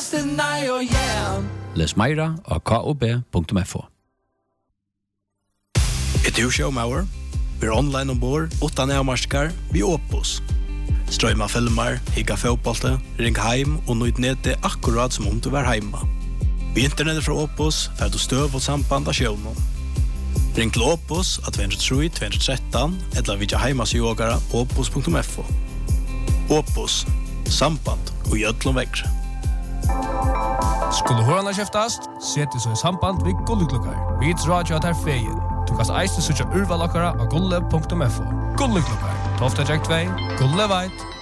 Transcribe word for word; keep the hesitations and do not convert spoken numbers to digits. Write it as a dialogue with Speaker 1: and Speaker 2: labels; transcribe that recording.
Speaker 1: Kristina och yeah.
Speaker 2: Les meira av k o b punkt f o.
Speaker 3: Är du showmauer? Vi är online ombord, utan avmarskar, vi Opus. Strøyma filmer, higga fotbollte, ring heim og nøyd nete akkurat som om du var heima. Vi internettet fra Opus, fer du støv og samband av sjøvnen. Ring til Opus at två tre tre två tre eller vidja heimas yogara opus punkt f o. Opus, samband og jötlom vekk.
Speaker 4: Skulle hörna käftast, sett så i samband vid Gulleklockar. Vi drar ju att här fejen. Du kan eiste søkja urvalakara av gulle punkt f o. Gulleklockar, tolv jack två, gulle veit.